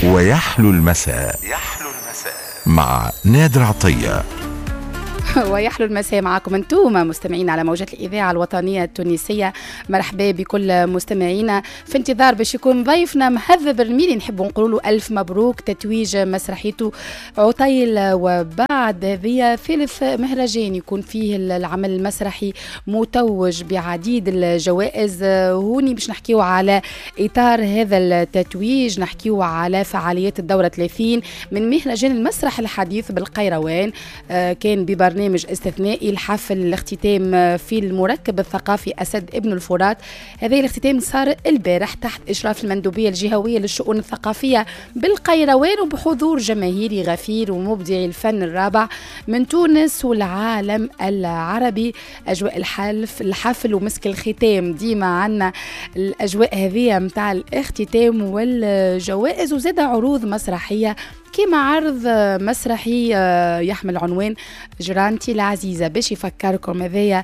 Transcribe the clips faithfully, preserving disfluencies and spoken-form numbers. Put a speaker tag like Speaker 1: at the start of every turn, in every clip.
Speaker 1: ويحلو المساء يحلو المساء مع نادر عطية.
Speaker 2: ويحلو المساء معكم انتم مستمعين على موجات الإذاعة الوطنية التونسية. مرحبا بكل مستمعينا في انتظار باش يكون ضيفنا مهذب الرميلي، نحب نقول له ألف مبروك تتويج مسرحيته عطيل. وبعد هذه ثالث مهرجان يكون فيه العمل المسرحي متوج بعديد الجوائز. هوني باش نحكيو على إطار هذا التتويج، نحكيو على فعاليات الدورة ثلاثين من مهرجان المسرح الحديث بالقيروان. كان ببرنامج برنامج استثنائي الحفل الاختتام في المركب الثقافي أسد ابن الفرات. هذا الاختتام صار البارح تحت إشراف المندوبية الجهوية للشؤون الثقافية بالقيروان وبحضور جماهيري غفير ومبدعي الفن الرابع من تونس والعالم العربي. أجواء الحلف الحفل ومسك الختام ديما عنا الأجواء هذه متاع الاختتام والجوائز، وزاد عروض مسرحية كما عرض مسرحي يحمل عنوان جرانتي العزيزة. باش يفكركم هذايا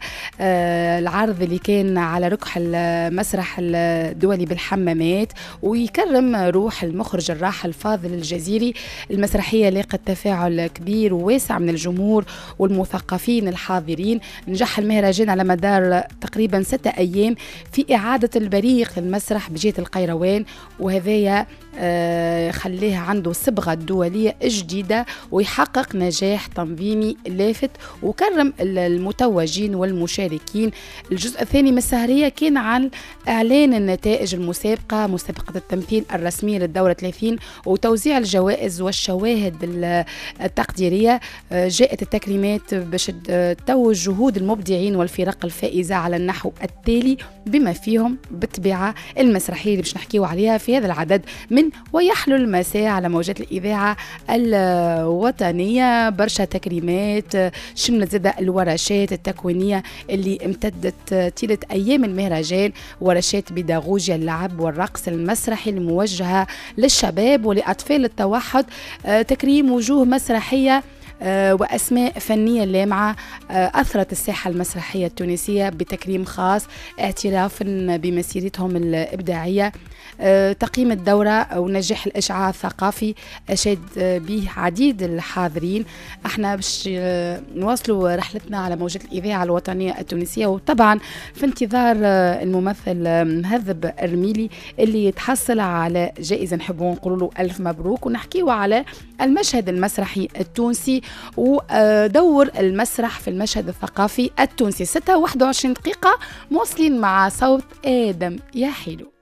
Speaker 2: العرض اللي كان على ركح المسرح الدولي بالحمامات ويكرم روح المخرج الراحل فاضل الجزيري. المسرحية لاقت تفاعل كبير وواسع من الجمهور والمثقفين الحاضرين. نجح المهرجان على مدار تقريبا ستة أيام في إعادة البريق للمسرح بجهة القيروان، وهذايا آه خليها عنده صبغة دولية جديدة ويحقق نجاح تنظيمي لافت وكرم المتوجين والمشاركين. الجزء الثاني من السهرية كان عن إعلان النتائج المسابقة، مسابقة التمثيل الرسمية للدورة ثلاثين وتوزيع الجوائز والشواهد التقديرية. آه جاءت التكريمات باش توج جهود المبدعين والفرق الفائزة على النحو التالي بما فيهم بالطبيعة المسرحية اللي باش نحكيو عليها في هذا العدد من ويحلو المساء على موجات الإذاعة الوطنية. برشا تكريمات شملت زادة الورشات التكوينية اللي امتدت طيلة أيام المهرجان، ورشات بيداغوجيا اللعب والرقص المسرحي الموجهة للشباب ولأطفال التوحد، تكريم وجوه مسرحية وأسماء فنية لامعة أثرت الساحة المسرحية التونسية بتكريم خاص اعترافا بمسيرتهم الإبداعية. تقييم الدورة ونجاح الإشعاع الثقافي أشاد به عديد الحاضرين. احنا باش نواصلوا رحلتنا على موجة الإذاعة الوطنية التونسية، وطبعا في انتظار الممثل مهذب الرميلي اللي يتحصل على جائزة نحب نقول له ألف مبروك، ونحكيه على المشهد المسرحي التونسي ودور المسرح في المشهد الثقافي التونسي. ستة وواحد وعشرين دقيقة مواصلين مع صوت آدم يا حلو.